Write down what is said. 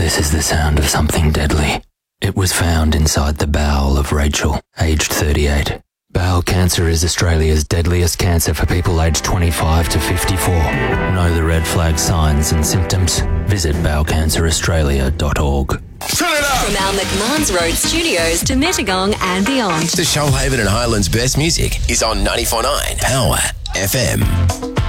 This is the sound of something deadly. It was found inside the bowel of Rachel, aged 38. Bowel cancer is Australia's deadliest cancer for people aged 25 to 54. Know the red flag signs and symptoms? Visit bowelcanceraustralia.org. Turn it up! From our McMahon's Road studios to Mittagong and beyond. The Shoalhaven and Highlands best music is on 94.9 Power FM.